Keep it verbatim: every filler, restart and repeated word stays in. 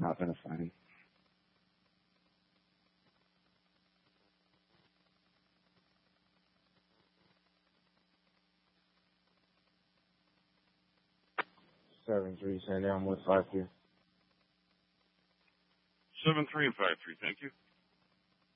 Not been assigned. Seven three, send down one five three. Seven three and five three. Thank you.